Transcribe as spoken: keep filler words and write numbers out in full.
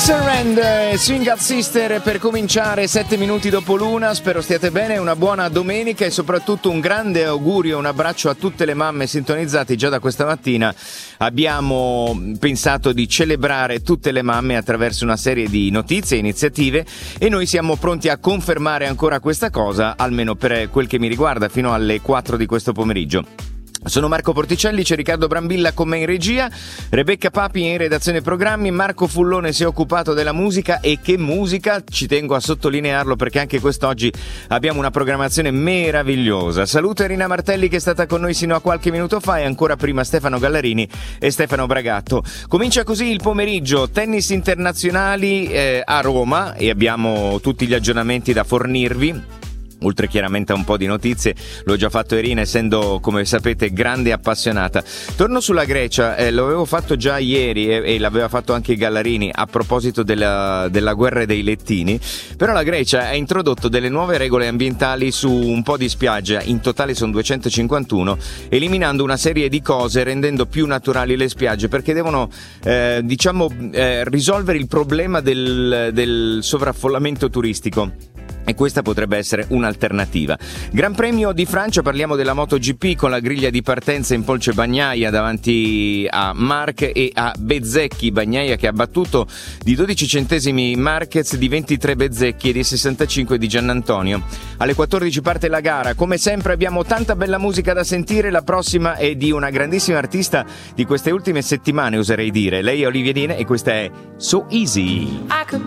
Surrender, Swing Out Sister per cominciare sette minuti dopo l'una. Spero stiate bene, una buona domenica e soprattutto un grande augurio, un abbraccio a tutte le mamme sintonizzate. Già da questa mattina abbiamo pensato di celebrare tutte le mamme attraverso una serie di notizie e iniziative e noi siamo pronti a confermare ancora questa cosa, almeno per quel che mi riguarda, fino alle quattro di questo pomeriggio. Sono Marco Porticelli, c'è Riccardo Brambilla con me in regia, Rebecca Papi in redazione programmi, Marco Fullone si è occupato della musica. E che musica, ci tengo a sottolinearlo perché anche quest'oggi abbiamo una programmazione meravigliosa. Saluto Irina Martelli che è stata con noi sino a qualche minuto fa e ancora prima Stefano Gallarini e Stefano Bragatto. Comincia così il pomeriggio, tennis internazionali eh, a Roma e abbiamo tutti gli aggiornamenti da fornirvi. Oltre chiaramente a un po' di notizie, l'ho già fatto Irina essendo, come sapete, grande appassionata. Torno sulla Grecia, eh, lo avevo fatto già ieri e, e l'aveva fatto anche Gallarini a proposito della, della guerra dei lettini, però la Grecia ha introdotto delle nuove regole ambientali su un po' di spiaggia, in totale sono duecentocinquantuno, eliminando una serie di cose, rendendo più naturali le spiagge, perché devono, eh, diciamo, eh, risolvere il problema del, del sovraffollamento turistico. E questa potrebbe essere un'alternativa. Gran Premio di Francia, parliamo della MotoGP con la griglia di partenza in Polce Bagnaia davanti a Marc e a Bezzecchi. Bagnaia che ha battuto di dodici centesimi Marquez, di ventitré Bezzecchi e di sessantacinque di Giannantonio. Alle quattordici parte la gara, come sempre abbiamo tanta bella musica da sentire. La prossima è di una grandissima artista di queste ultime settimane, oserei dire. Lei è Olivia Dean e questa è So Easy.